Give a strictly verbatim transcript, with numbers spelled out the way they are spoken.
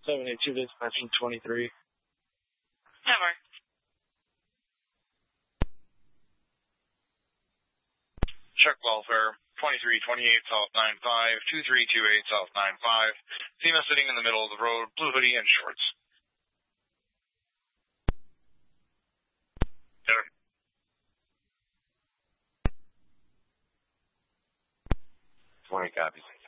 seven eight two dispatching twenty-three. Never. Check welfare, twenty-three twenty-eight South nine five, two three two eight South nine five. Female sitting in the middle of the road, blue hoodie and shorts. Never. twenty copies.